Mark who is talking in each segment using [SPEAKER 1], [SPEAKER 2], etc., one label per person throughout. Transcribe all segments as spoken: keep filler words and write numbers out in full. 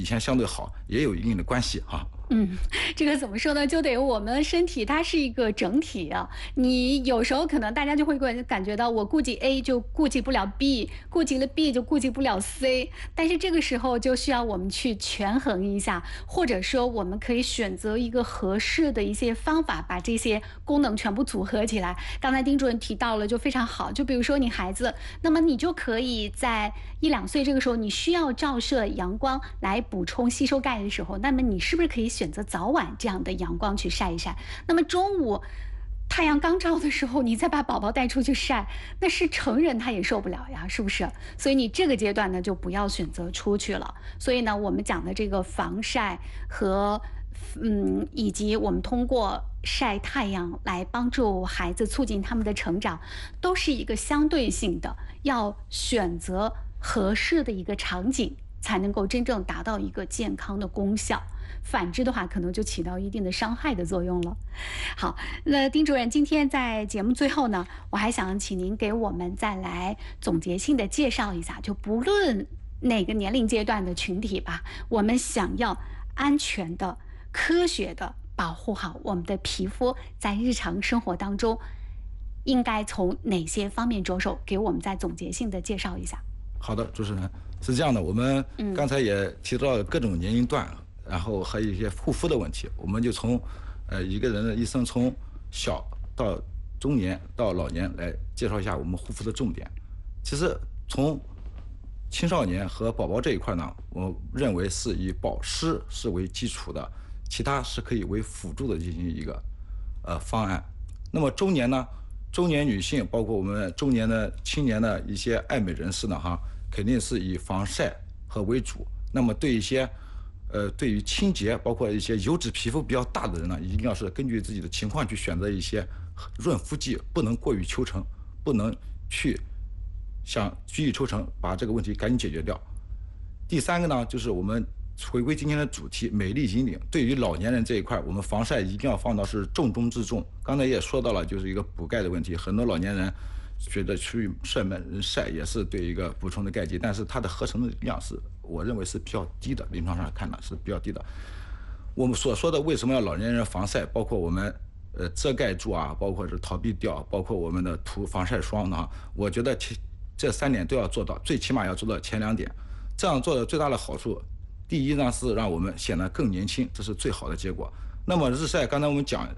[SPEAKER 1] 前相对好，也有一定的关系哈。
[SPEAKER 2] 嗯，这个怎么说呢？就得我们身体它是一个整体啊。你有时候可能大家就会感觉到，我顾及 A 就顾及不了 B， 顾及了 B 就顾及不了 C。但是这个时候就需要我们去权衡一下，或者说我们可以选择一个合适的一些方法，把这些功能全部组合起来。刚才丁主任提到了，就非常好。就比如说你孩子，那么你就可以在一两岁这个时候，你需要照射阳光来补充吸收钙的时候，那么你是不是可以选择早晚这样的阳光去晒一晒？那么中午太阳刚照的时候，你再把宝宝带出去晒，那是成人他也受不了呀，是不是？所以你这个阶段呢，就不要选择出去了。所以呢，我们讲的这个防晒和嗯，以及我们通过晒太阳来帮助孩子促进他们的成长，都是一个相对性的，要选择合适的一个场景，才能够真正达到一个健康的功效。反之的话，可能就起到一定的伤害的作用了。好，那丁主任，今天在节目最后呢，我还想请您给我们再来总结性的介绍一下，就不论哪个年龄阶段的群体吧，我们想要安全的、科学的保护好我们的皮肤，在日常生活当中，应该从哪些方面着手？给我们再总结性的介绍一下。
[SPEAKER 1] 好的，主持人，是这样的，我们刚才也提到了各种年龄段。嗯然后还有一些护肤的问题，我们就从，呃，一个人的一生从小到中年到老年来介绍一下我们护肤的重点。其实从青少年和宝宝这一块呢，我认为是以保湿是为基础的，其他是可以为辅助的进行一个呃方案。那么中年呢，中年女性包括我们中年的青年的一些爱美人士呢，哈，肯定是以防晒和为主。那么对一些呃，对于清洁，包括一些油脂皮肤比较大的人呢，一定要是根据自己的情况去选择一些润肤剂，不能过于求成，不能去想急于求成，把这个问题赶紧解决掉。第三个呢，就是我们回归今天的主题，美丽引领。对于老年人这一块，我们防晒一定要放到是重中之重。刚才也说到了，就是一个补钙的问题，很多老年人觉得去晒门晒也是对一个补充的钙剂，但是它的合成的量是我认为是比较低的，临床上看呢是比较低的。我们所说的为什么要老年人防晒，包括我们呃遮盖住啊，包括是逃避掉，包括我们的涂防晒霜呢，我觉得其这三点都要做到，最起码要做到前两点。这样做的最大的好处，第一呢是让我们显得更年轻，这是最好的结果。那么日晒，刚才我们讲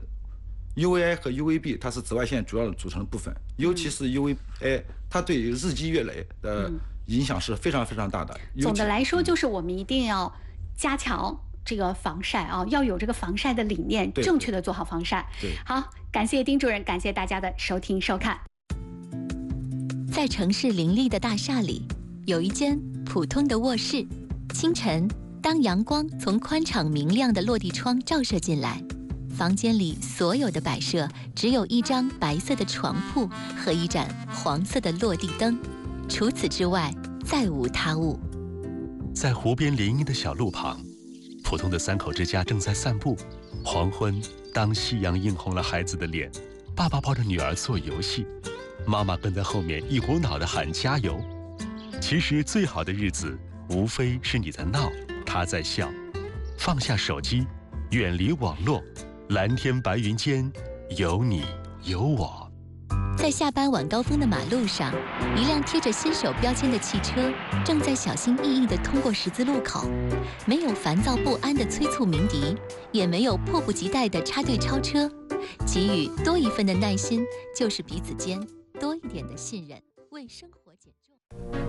[SPEAKER 1] U V A 和 U V B 它是紫外线主要的组成的部分，尤其是 U V A， 它对于日积月累的影响是非常非常大的。
[SPEAKER 2] 总的来说，就是我们一定要加强这个防晒啊，要有这个防晒的理念，正确的做好防晒。
[SPEAKER 1] 对，
[SPEAKER 2] 好，感谢丁主任，感谢大家的收听收看。
[SPEAKER 3] 在城市林立的大厦里，有一间普通的卧室。清晨，当阳光从宽敞明亮的落地窗照射进来，房间里所有的摆设只有一张白色的床铺和一盏黄色的落地灯，除此之外再无他物。
[SPEAKER 4] 在湖边林荫的小路旁，普通的三口之家正在散步。黄昏，当夕阳映红了孩子的脸，爸爸抱着女儿做游戏，妈妈跟在后面一股脑地喊加油。其实最好的日子，无非是你在闹，他在笑。放下手机，远离网络，蓝天白云间，有你有我。
[SPEAKER 3] 在下班晚高峰的马路上，一辆贴着新手标签的汽车正在小心翼翼地通过十字路口，没有烦躁不安的催促鸣笛，也没有迫不及待的插队超车，给予多一份的耐心，就是彼此间多一点的信任，为生活减重。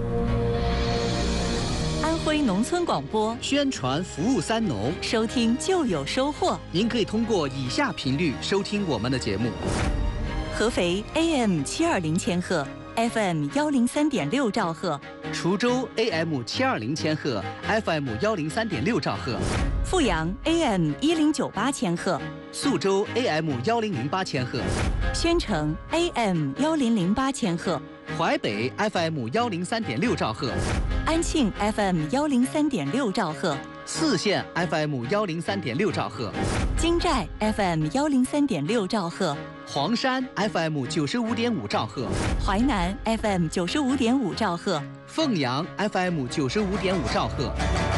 [SPEAKER 5] 安徽农村广播
[SPEAKER 6] 宣传服务三农，
[SPEAKER 5] 收听就有收获。
[SPEAKER 6] 您可以通过以下频率收听我们的节目：
[SPEAKER 5] 合肥 A M 七二零千赫 ，F M 幺零三点六兆赫；
[SPEAKER 6] 滁州 A M 七二零千赫 ，F M 幺零三点六兆赫；
[SPEAKER 5] 阜阳 A M 一零九八千赫，
[SPEAKER 6] 宿州 A M 幺零零八千赫，
[SPEAKER 5] 宣城 A M 幺零零八千赫。
[SPEAKER 6] 淮北 F M 幺零三点六兆赫，
[SPEAKER 5] 安庆 F M 幺零三点六兆赫，
[SPEAKER 6] 泗县 F M 幺零三点六兆赫，
[SPEAKER 5] 金寨 F M 幺零三点六兆赫，
[SPEAKER 6] 黄山 F M 九十五点五兆赫，
[SPEAKER 5] 淮南 F M 九十五点五兆赫，
[SPEAKER 6] 凤阳 F M 九十五点五兆赫。